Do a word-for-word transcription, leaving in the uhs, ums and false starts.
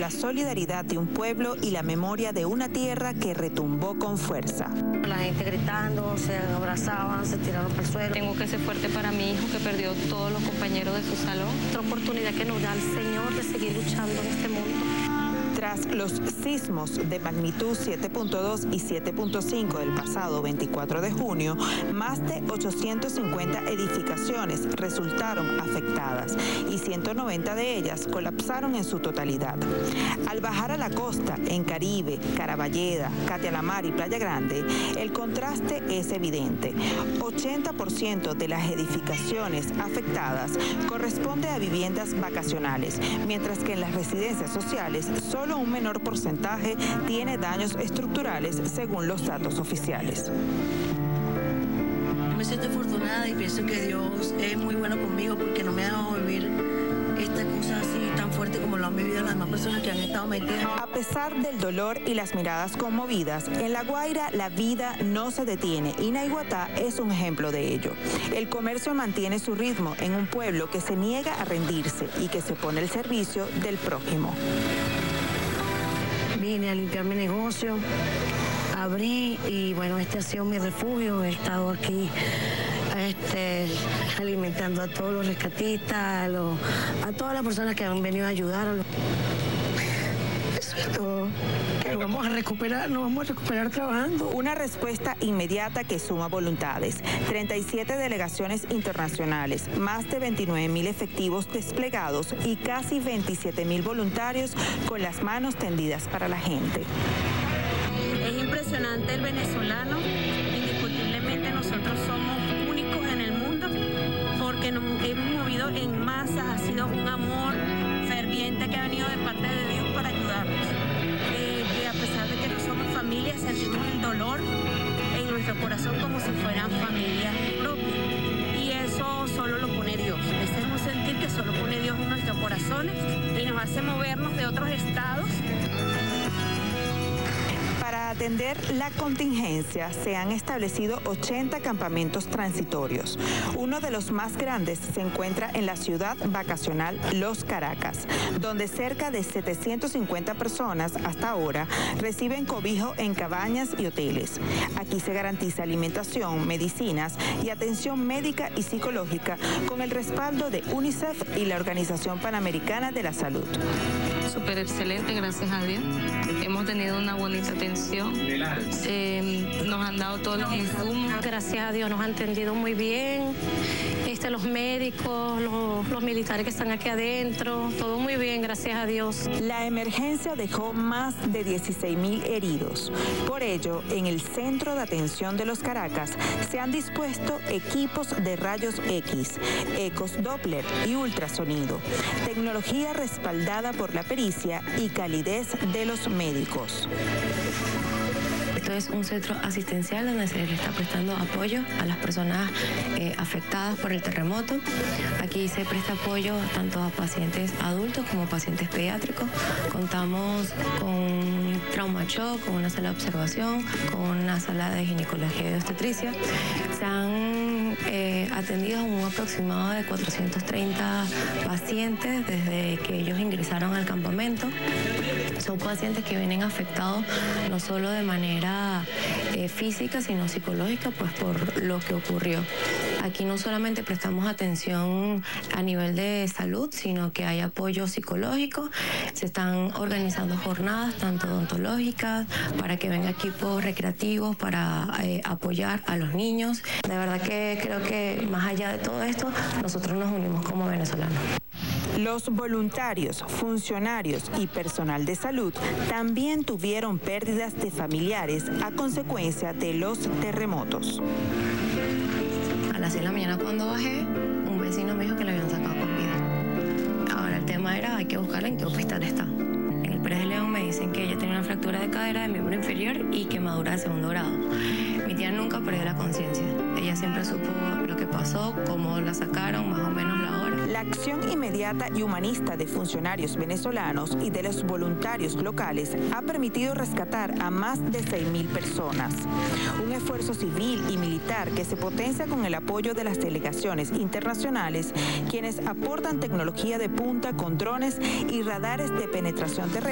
la solidaridad de un pueblo y la memoria de una tierra que retumbó con fuerza. La gente gritando, se abrazaban, se tiraron por el suelo. Tengo que ser fuerte para mi hijo que perdió todos los compañeros de su salón. Otra oportunidad que nos da el Señor de seguir luchando en este mundo. Tras los sismos de magnitud siete punto dos y siete punto cinco del pasado veinticuatro de junio, más de ochocientas cincuenta edificaciones resultaron afectadas y ciento noventa de ellas colapsaron en su totalidad. Al bajar a la costa, en Caribe, Caraballeda, Catialamar y Playa Grande, el contraste es evidente. ochenta por ciento de las edificaciones afectadas corresponde a viviendas vacacionales, mientras que en las residencias sociales solo un menor porcentaje tiene daños estructurales según los datos oficiales. Me siento afortunada y pienso que Dios es muy bueno conmigo porque no me ha dejado vivir esta cosa así tan fuerte como lo han vivido las demás personas que han estado metidas. A pesar del dolor y las miradas conmovidas, en La Guaira la vida no se detiene y Naiguatá es un ejemplo de ello. El comercio mantiene su ritmo en un pueblo que se niega a rendirse y que se pone al servicio del prójimo. Vine a limpiar mi negocio, abrí y bueno, este ha sido mi refugio. He estado aquí este, alimentando a todos los rescatistas, a, los, a todas las personas que han venido a ayudar. Eso es todo. Que vamos a recuperar, nos vamos a recuperar trabajando. Una respuesta inmediata que suma voluntades. treinta y siete delegaciones internacionales, más de veintinueve mil efectivos desplegados y casi veintisiete mil voluntarios con las manos tendidas para la gente. Es impresionante el venezolano. Indiscutiblemente nosotros somos únicos en el mundo porque nos hemos movido en masa. Ha sido un amor ferviente que ha venido de parte de Dios para ayudarnos. A pesar de que no somos familia, sentimos el dolor en nuestro corazón como si fueran familias propias. Y eso solo lo pone Dios. Ese es un sentir que solo pone Dios en nuestros corazones y nos hace movernos de otros estados. Para atender la contingencia se han establecido ochenta campamentos transitorios. Uno de los más grandes se encuentra en la ciudad vacacional Los Caracas, donde cerca de setecientas cincuenta personas hasta ahora reciben cobijo en cabañas y hoteles. Aquí se garantiza alimentación, medicinas y atención médica y psicológica con el respaldo de UNICEF y la Organización Panamericana de la Salud. Súper excelente, gracias a Dios. Hemos tenido una bonita atención. Eh, nos han dado todos los insumos. Gracias a Dios nos han atendido muy bien. Este, los médicos, los, los militares que están aquí adentro, todo muy bien, gracias a Dios. La emergencia dejó más de dieciséis mil heridos. Por ello, en el Centro de Atención de Los Caracas se han dispuesto equipos de rayos X, ecos Doppler y ultrasonido, tecnología respaldada por la pericia y calidez de los médicos. Esto es un centro asistencial donde se le está prestando apoyo a las personas eh, afectadas por el terremoto. Aquí se presta apoyo tanto a pacientes adultos como pacientes pediátricos. Contamos con trauma shock, con una sala de observación, con una sala de ginecología y de obstetricia. Se han eh, atendido a un aproximado de cuatrocientos treinta pacientes desde que ellos ingresaron al campamento. Son pacientes que vienen afectados no solo de manera eh, física, sino psicológica, pues por lo que ocurrió. Aquí no solamente prestamos atención a nivel de salud, sino que hay apoyo psicológico. Se están organizando jornadas tanto odontológicas para que vengan equipos recreativos para eh, apoyar a los niños. De verdad que creo que más allá de todo esto, nosotros nos unimos como venezolanos. Los voluntarios, funcionarios y personal de salud también tuvieron pérdidas de familiares a consecuencia de los terremotos. A las seis de la mañana cuando bajé, un vecino me dijo que le habían sacado con vida. Ahora el tema era, hay que buscarla en qué hospital está. En el Pérez de León me dicen que ella tenía una fractura de cadera de miembro inferior y quemadura de segundo grado. Mi tía nunca perdió la conciencia. Ella siempre supo lo que pasó, cómo la sacaron, más o menos la hora. La acción inmediata y humanista de funcionarios venezolanos y de los voluntarios locales ha permitido rescatar a más de seis mil personas. Un esfuerzo civil y militar que se potencia con el apoyo de las delegaciones internacionales, quienes aportan tecnología de punta con drones y radares de penetración terrestre